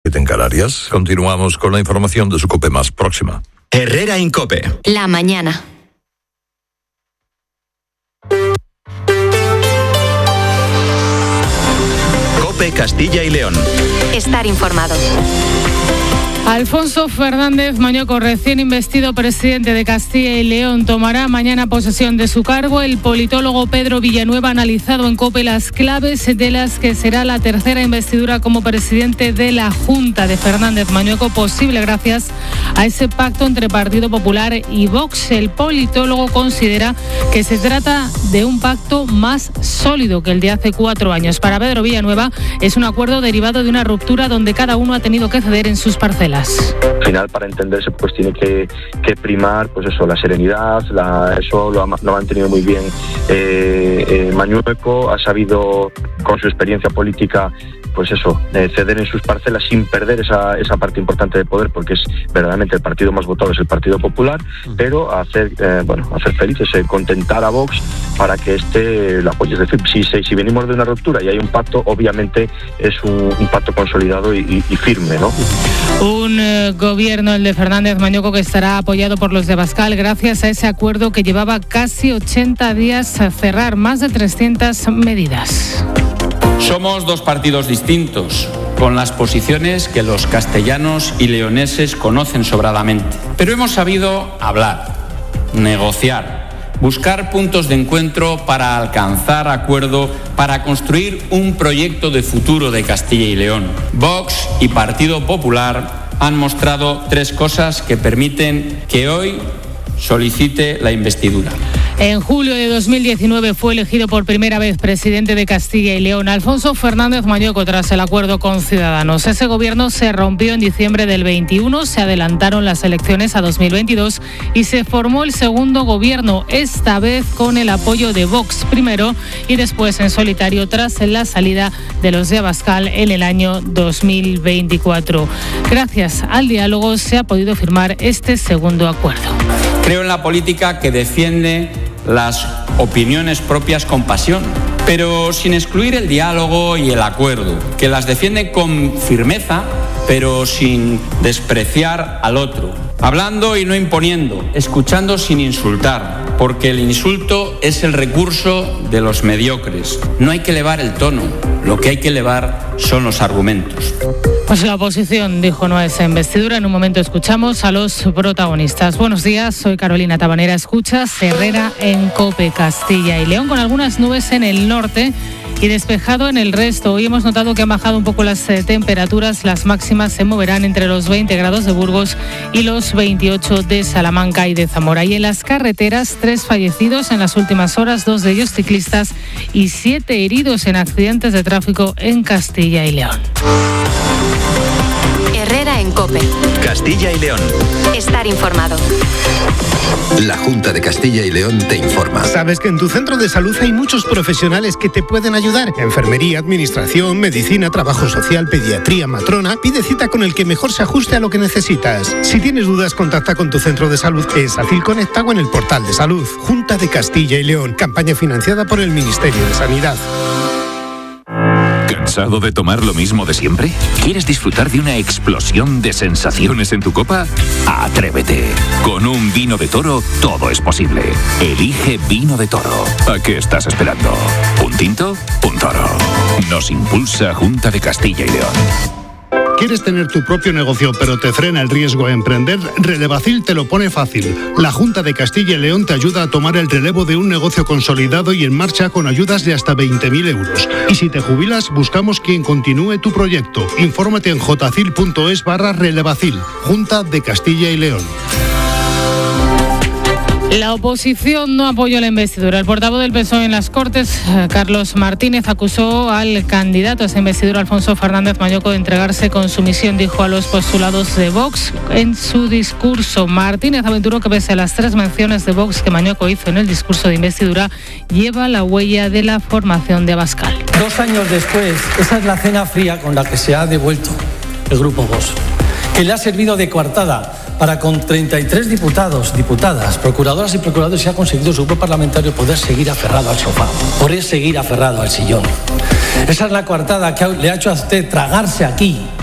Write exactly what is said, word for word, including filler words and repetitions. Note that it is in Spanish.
siete en Canarias. Continuamos con la información de su COPE más próxima. Herrera en COPE. La mañana. COPE Castilla y León. Estar informado. Alfonso Fernández Mañoco, recién investido presidente de Castilla y León, tomará mañana posesión de su cargo. El politólogo Pedro Villanueva ha analizado en COPE las claves de las que será la tercera investidura como presidente de la Junta de Fernández Mañoco, posible gracias a ese pacto entre Partido Popular y Vox. El politólogo considera que se trata de un pacto más sólido que el de hace cuatro años. Para Pedro Villanueva es un acuerdo derivado de una ruptura donde cada uno ha tenido que ceder en sus parcelas. Al final, para entenderse, pues tiene que, que primar, pues eso, la serenidad, la, eso lo ha, lo ha mantenido muy bien eh, eh, Mañueco, ha sabido con su experiencia política, pues eso, eh, ceder en sus parcelas sin perder esa, esa parte importante de poder, porque es verdaderamente el partido más votado, es el Partido Popular, pero hacer, eh, bueno, hacer felices, eh, contentar a Vox para que este lo apoye. Es decir, si, si venimos de una ruptura y hay un pacto, obviamente es un, un pacto consolidado y, y, y firme, ¿no? Un eh, gobierno, el de Fernández Mañoco, que estará apoyado por los de Abascal gracias a ese acuerdo que llevaba casi ochenta días a cerrar, más de trescientas medidas. Somos dos partidos distintos, con las posiciones que los castellanos y leoneses conocen sobradamente. Pero hemos sabido hablar, negociar, buscar puntos de encuentro para alcanzar acuerdo, para construir un proyecto de futuro de Castilla y León. Vox y Partido Popular han mostrado tres cosas que permiten que hoy solicite la investidura. En julio de dos mil diecinueve fue elegido por primera vez presidente de Castilla y León Alfonso Fernández Mañoco tras el acuerdo con Ciudadanos. Ese gobierno se rompió en diciembre del veintiuno, se adelantaron las elecciones a dos mil veintidós y se formó el segundo gobierno, esta vez con el apoyo de Vox primero y después en solitario tras la salida de los de Abascal en el año dos mil veinticuatro. Gracias al diálogo se ha podido firmar este segundo acuerdo. Creo en la política que defiende las opiniones propias con pasión, pero sin excluir el diálogo y el acuerdo, que las defiende con firmeza, pero sin despreciar al otro, hablando y no imponiendo, escuchando sin insultar, porque el insulto es el recurso de los mediocres. No hay que elevar el tono, lo que hay que elevar son los argumentos. Pues la oposición dijo no a esa investidura. En un momento escuchamos a los protagonistas. Buenos días, soy Carolina Tabanera. Escuchas Herrera en COPE Castilla y León, con algunas nubes en el norte y despejado en el resto. Hoy hemos notado que han bajado un poco las eh, temperaturas. Las máximas se moverán entre los veinte grados de Burgos y los veintiocho de Salamanca y de Zamora. Y en las carreteras, tres fallecidos en las últimas horas, dos de ellos ciclistas y siete heridos en accidentes de tráfico en Castilla y León. Herrera en COPE. Castilla y León. Estar informado. La Junta de Castilla y León te informa. ¿Sabes que en tu centro de salud hay muchos profesionales que te pueden ayudar? Enfermería, administración, medicina, trabajo social, pediatría, matrona. Pide cita con el que mejor se ajuste a lo que necesitas. Si tienes dudas, contacta con tu centro de salud en Sacil Conecta o en el portal de salud. Junta de Castilla y León. Campaña financiada por el Ministerio de Sanidad. ¿Cansado de tomar lo mismo de siempre? ¿Quieres disfrutar de una explosión de sensaciones en tu copa? ¡Atrévete! Con un vino de Toro todo es posible. Elige Vino de Toro. ¿A qué estás esperando? ¿Un tinto? Un Toro. Nos impulsa Junta de Castilla y León. ¿Quieres tener tu propio negocio pero te frena el riesgo a emprender? Relevacil te lo pone fácil. La Junta de Castilla y León te ayuda a tomar el relevo de un negocio consolidado y en marcha con ayudas de hasta veinte mil euros. Y si te jubilas, buscamos quien continúe tu proyecto. Infórmate en jotacil.es barra relevacil. Junta de Castilla y León. La oposición no apoyó la investidura. El portavoz del P S O E en las Cortes, Carlos Martínez, acusó al candidato a esa investidura, Alfonso Fernández Mañoco, de entregarse con sumisión, dijo a los postulados de Vox en su discurso. Martínez aventuró que pese a las tres menciones de Vox que Mañoco hizo en el discurso de investidura, lleva la huella de la formación de Abascal. Dos años después, esa es la cena fría con la que se ha devuelto el Grupo Vox, que le ha servido de coartada para con treinta y tres diputados, diputadas, procuradoras y procuradores se ha conseguido su grupo parlamentario poder seguir aferrado al sofá, poder seguir aferrado al sillón. Esa es la coartada que le ha hecho a usted tragarse aquí